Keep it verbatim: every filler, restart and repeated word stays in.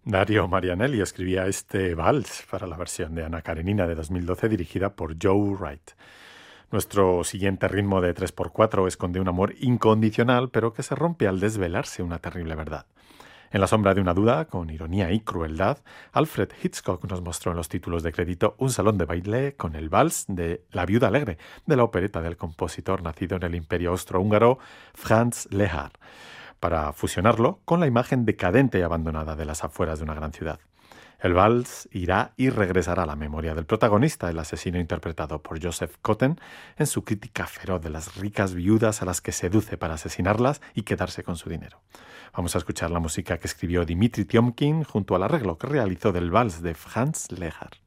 Dario Marianelli escribía este vals para la versión de Anna Karenina de dos mil doce dirigida por Joe Wright. Nuestro siguiente ritmo de tres por cuatro esconde un amor incondicional, pero que se rompe al desvelarse una terrible verdad. En la sombra de una duda, con ironía y crueldad, Alfred Hitchcock nos mostró en los títulos de crédito un salón de baile con el vals de La viuda alegre, de la opereta del compositor nacido en el Imperio austrohúngaro Franz Lehár, para fusionarlo con la imagen decadente y abandonada de las afueras de una gran ciudad. El vals irá y regresará a la memoria del protagonista, el asesino interpretado por Joseph Cotten, en su crítica feroz de las ricas viudas a las que seduce para asesinarlas y quedarse con su dinero. Vamos a escuchar la música que escribió Dimitri Tiomkin junto al arreglo que realizó del vals de Franz Lehár.